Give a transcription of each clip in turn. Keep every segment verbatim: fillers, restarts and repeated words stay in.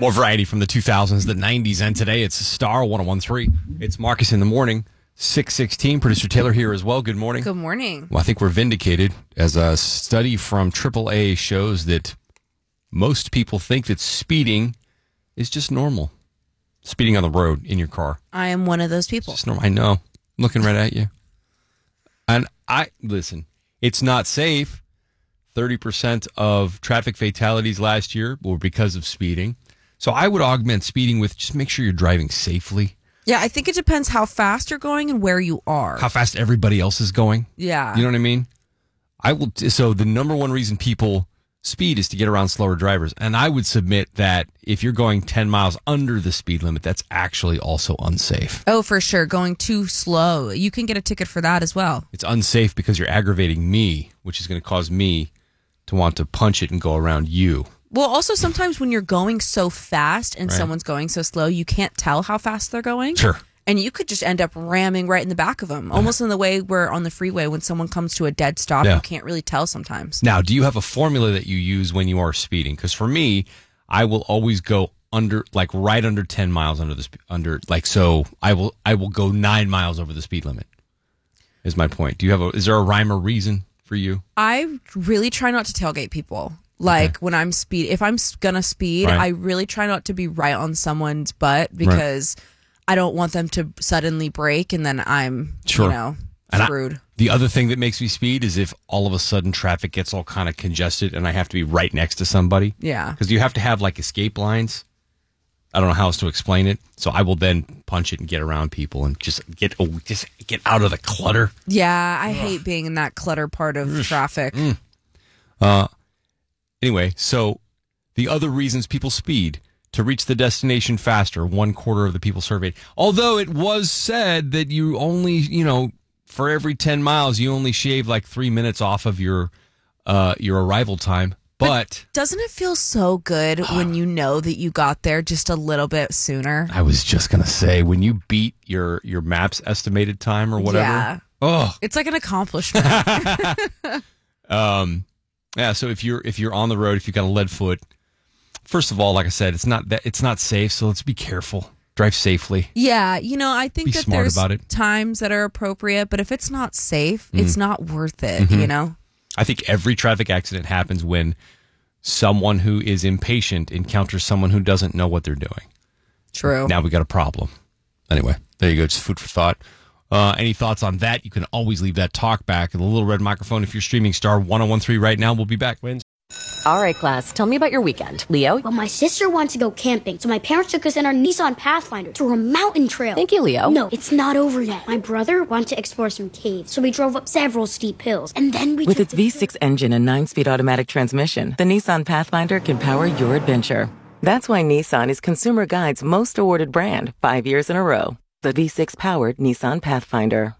More variety from the two thousands, the nineties, and today it's Star one oh one three. It's Marcus in the morning, six sixteen. Producer Taylor here as well. Good morning. Good morning. Well, I think we're vindicated as a study from triple A shows that most people think that speeding is just normal. Speeding on the road in your car. I am one of those people. It's just normal. I know. I'm looking right at you. And I, listen, it's not safe. thirty percent of traffic fatalities last year were because of speeding. So I would augment speeding with just make sure you're driving safely. Yeah, I think it depends how fast you're going and where you are. How fast everybody else is going. Yeah. You know what I mean? I will. So the number one reason people speed is to get around slower drivers. And I would submit that if you're going ten miles under the speed limit, that's actually also unsafe. Oh, for sure. Going too slow. You can get a ticket for that as well. It's unsafe because you're aggravating me, which is going to cause me to want to punch it and go around you. Well, also sometimes when you're going so fast and Right. someone's going so slow, you can't tell how fast they're going. Sure. And you could just end up ramming right in the back of them, almost in the way where on the freeway when someone comes to a dead stop, Yeah. you can't really tell sometimes. Now, do you have a formula that you use when you are speeding? Because for me, I will always go under, like right under ten miles under the spe- under, like so. I will I will go nine miles over the speed limit. Is my point? Do you have a? Is there a rhyme or reason for you? I really try not to tailgate people. Like Okay. when I'm speed, if I'm s- gonna speed, Right. I really try not to be right on someone's butt because I don't want them to suddenly break and then I'm, Sure. you know, And I- screwed. The other thing that makes me speed is if all of a sudden traffic gets all kind of congested and I have to be right next to somebody. Yeah. Because you have to have like escape lines. I don't know how else to explain it. So I will then punch it and get around people and just get oh, just get out of the clutter. Yeah, I hate being in that clutter part of traffic. Mm. Uh, anyway, so the other reasons people speed to reach the destination faster, one quarter of the people surveyed. Although it was said that you only, you know, for every ten miles, you only shave like three minutes off of your uh, your arrival time. But Doesn't it feel so good when you know that you got there just a little bit sooner? I was just gonna say, when you beat your your map's estimated time or whatever. Yeah. Oh, It's like an accomplishment. um, yeah. So if you're if you're on the road, if you've got a lead foot, first of all, like I said, it's not that it's not safe. So let's be careful. Drive safely. Yeah, you know, I think Be that smart there's about it. times that are appropriate, but if it's not safe, it's not worth it, Mm-hmm. you know? I think every traffic accident happens when someone who is impatient encounters someone who doesn't know what they're doing. True. Now we got a problem. Anyway, there you go. Just food for thought. Uh, any thoughts on that? You can always leave that talk back in the little red microphone if you're streaming Star one oh one three right now. We'll be back. Wins. All right, class, tell me about your weekend. Leo? Well, my sister wanted to go camping, so my parents took us in our Nissan Pathfinder through a mountain trail. Thank you, Leo. No, it's not over yet. My brother wanted to explore some caves, so we drove up several steep hills, and then we With took its the- V six engine and nine-speed automatic transmission, the Nissan Pathfinder can power your adventure. That's why Nissan is Consumer Guide's most awarded brand five years in a row. The V six-powered Nissan Pathfinder.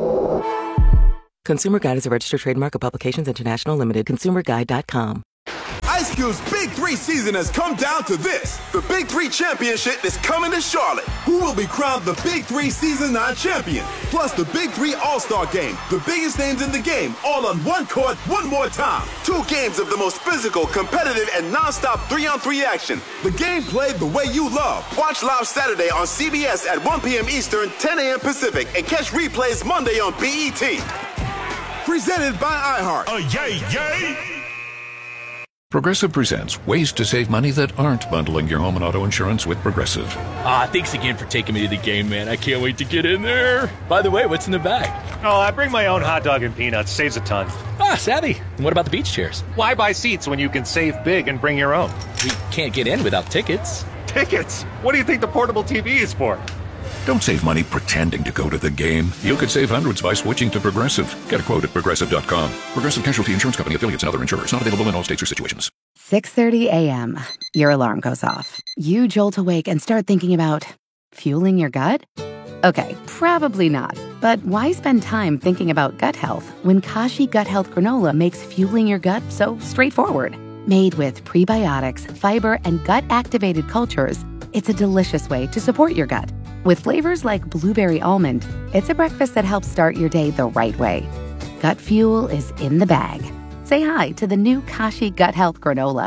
Consumer Guide is a registered trademark of Publications International Limited. consumer guide dot com. Ice Cube's Big Three season has come down to this. The Big Three Championship is coming to Charlotte. Who will be crowned the Big Three Season nine champion? Plus the Big Three All-Star Game. The biggest names in the game, all on one court, one more time. Two games of the most physical, competitive, and non-stop three-on-three action. The game played the way you love. Watch live Saturday on C B S at one p.m. Eastern, ten a.m. Pacific, and catch replays Monday on B E T. Presented by iHeart. Oh, yay, yay! Progressive presents ways to save money that aren't bundling your home and auto insurance with Progressive. Ah, thanks again for taking me to the game, man. I can't wait to get in there. By the way, what's in the bag? Oh, I bring my own hot dog and peanuts. Saves a ton. Ah, savvy. And what about the beach chairs? Why buy seats when you can save big and bring your own? We can't get in without tickets. Tickets? What do you think the portable T V is for? Don't save money pretending to go to the game. You could save hundreds by switching to Progressive. Get a quote at progressive dot com. Progressive Casualty Insurance Company, affiliates, and other insurers. Not available in all states or situations. six thirty a.m. Your alarm goes off. You jolt awake and start thinking about fueling your gut? Okay, probably not. But why spend time thinking about gut health when Kashi Gut Health Granola makes fueling your gut so straightforward? Made with prebiotics, fiber, and gut-activated cultures, it's a delicious way to support your gut. With flavors like blueberry almond, it's a breakfast that helps start your day the right way. Gut fuel is in the bag. Say hi to the new Kashi Gut Health Granola.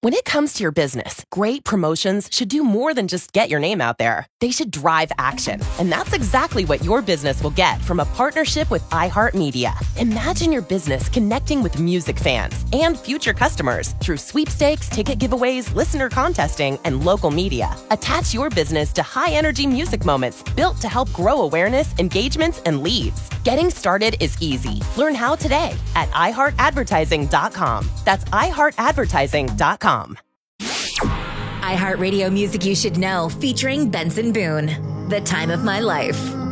When it comes to your business, great promotions should do more than just get your name out there. They should drive action. And that's exactly what your business will get from a partnership with iHeartMedia. Imagine your business connecting with music fans and future customers through sweepstakes, ticket giveaways, listener contesting, and local media. Attach your business to high-energy music moments built to help grow awareness, engagements, and leads. Getting started is easy. Learn how today at i heart advertising dot com. That's i heart advertising dot com. iHeartRadio Music You Should Know, featuring Benson Boone. The Time of My Life.